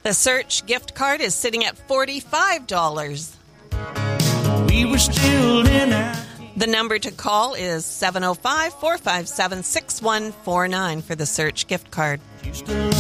The Search gift card is sitting at $45. We were still in our... The number to call is 705-457-6149 for the Search gift card. Used to